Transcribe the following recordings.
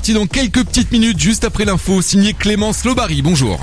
parti dans quelques petites minutes, juste après l'info, signé Clémence Lobary. Bonjour.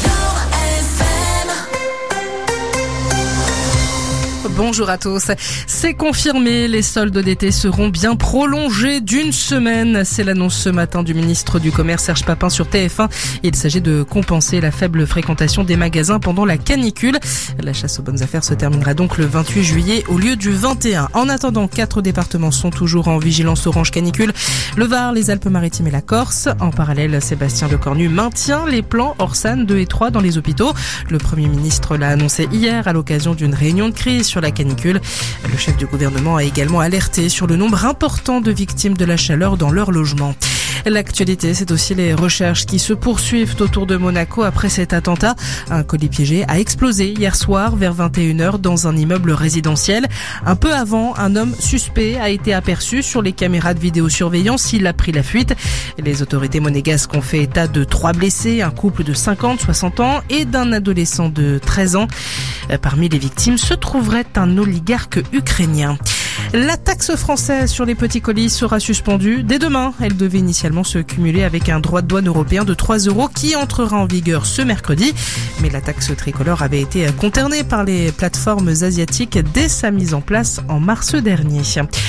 Bonjour à tous. C'est confirmé, les soldes d'été seront bien prolongés d'une semaine. C'est l'annonce ce matin du ministre du Commerce Serge Papin sur TF1. Il s'agit de compenser la faible fréquentation des magasins pendant la canicule. La chasse aux bonnes affaires se terminera donc le 28 juillet au lieu du 21. En attendant, 4 départements sont toujours en vigilance orange canicule. Le Var, les Alpes-Maritimes et la Corse. En parallèle, Sébastien Lecornu maintient les plans Orsan 2 et 3 dans les hôpitaux. Le Premier ministre l'a annoncé hier à l'occasion d'une réunion de crise sur la canicule. Le chef du gouvernement a également alerté sur le nombre important de victimes de la chaleur dans leur logement. L'actualité, c'est aussi les recherches qui se poursuivent autour de Monaco après cet attentat. Un colis piégé a explosé hier soir vers 21h dans un immeuble résidentiel. Un peu avant, un homme suspect a été aperçu sur les caméras de vidéosurveillance. Il a pris la fuite. Les autorités monégasques ont fait état de 3 blessés, un couple de 50-60 ans et d'un adolescent de 13 ans. Parmi les victimes se trouverait un oligarque ukrainien. La taxe française sur les petits colis sera suspendue dès demain. Elle devait initialement se cumuler avec un droit de douane européen de 3 € qui entrera en vigueur ce mercredi. Mais la taxe tricolore avait été conternée par les plateformes asiatiques dès sa mise en place en mars dernier.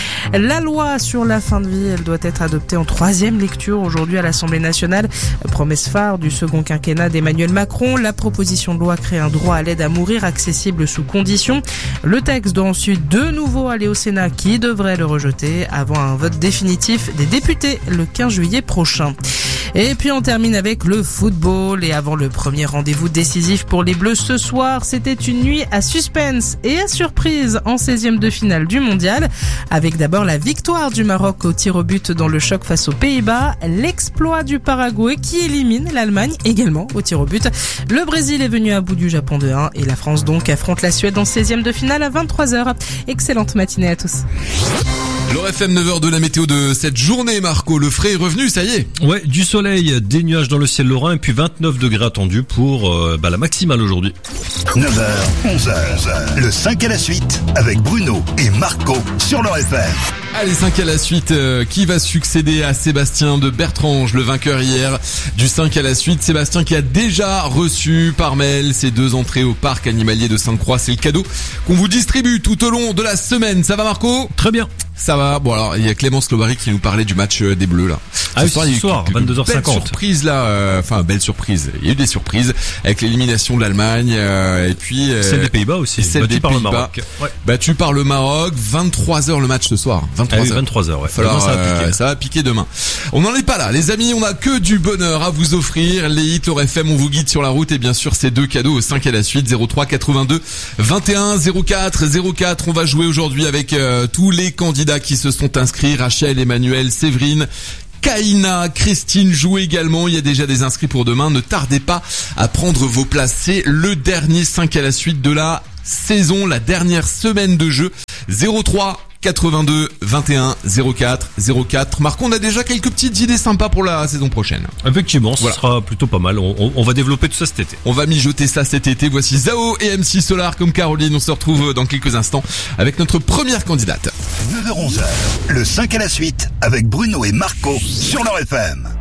La loi sur la fin de vie, elle doit être adoptée en 3e lecture aujourd'hui à l'Assemblée nationale. Promesse phare du second quinquennat d'Emmanuel Macron, la proposition de loi crée un droit à l'aide à mourir accessible sous conditions. Le texte doit ensuite de nouveau aller au Sénat qui devrait le rejeter avant un vote définitif des députés le 15 juillet prochain. Et puis on termine avec le football et avant le premier rendez-vous décisif pour les Bleus ce soir, c'était une nuit à suspense et à surprise en 16e de finale du mondial. Avec d'abord la victoire du Maroc au tir au but dans le choc face aux Pays-Bas, l'exploit du Paraguay qui élimine l'Allemagne également au tir au but. Le Brésil est venu à bout du Japon 2-1 et la France donc affronte la Suède en 16e de finale à 23h. Excellente matinée à tous. L'ORFM 9h de la météo de cette journée, Marco. Le frais est revenu, ça y est. Ouais, du soleil, des nuages dans le ciel lorrain et puis 29 degrés attendus pour la maximale aujourd'hui. 9h, 11h, le 5 à la suite avec Bruno et Marco sur l'ORFM. Allez, 5 à la suite, qui va succéder à Sébastien de Bertrange, le vainqueur hier du 5 à la suite. Sébastien qui a déjà reçu par mail ses 2 entrées au parc animalier de Sainte-Croix. C'est le cadeau qu'on vous distribue tout au long de la semaine. Ça va, Marco ? Très bien. Ça va. Bon, alors il y a Clémence Lobary qui nous parlait du match des Bleus là. Ce soir, 22h50. Belle surprise là, belle surprise. Il y a eu des surprises avec l'élimination de l'Allemagne et puis celle des Pays-Bas aussi. Battu par le Maroc. Ouais. Battu par le Maroc. 23h le match ce soir. 23h. Ouais. Falloir, ça va piquer demain. On n'en est pas là, les amis. On a que du bonheur à vous offrir. Les hits l'ORFM, on vous guide sur la route et bien sûr ces 2 cadeaux au 5 à la suite. 03 82 21 04 04. On va jouer aujourd'hui avec tous les candidats qui se sont inscrits. Rachel, Emmanuel, Séverine, Kaina, Christine joue également. Il y a déjà des inscrits pour demain. Ne tardez pas à prendre vos places. C'est le dernier 5 à la suite de la saison, la dernière semaine de jeu. 03 82 21 04 04. Marco, on a déjà quelques petites idées sympas pour la saison prochaine. Effectivement, ce sera plutôt pas mal. On va développer tout ça cet été. On va mijoter ça cet été. Voici Zao et MC Solar comme Caroline. On se retrouve dans quelques instants avec notre première candidate. 9h-11h, le 5 à la suite avec Bruno et Marco sur l'ORFM.